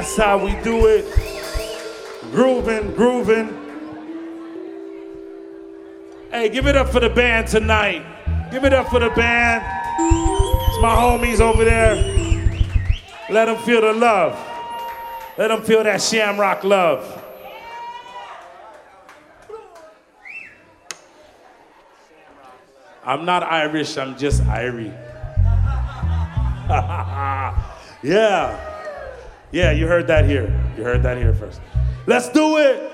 That's how we do it. Grooving, grooving. Hey, give it up for the band tonight. Give it up for the band. It's my homies over there. Let them feel the love. Let them feel that Shamrock love. I'm not Irish, I'm just Irie. Yeah. Yeah, you heard that here. You heard that here first. Let's do it.